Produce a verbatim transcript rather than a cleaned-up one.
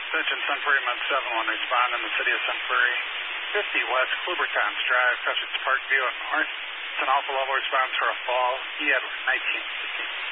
Extension Sun Prairie Mod seven one, respond in the city of Sun Prairie, fifty West Klubertons Drive, Custis Park View, and North. It's an alpha level response for a fall, E Edward nineteen fifteen.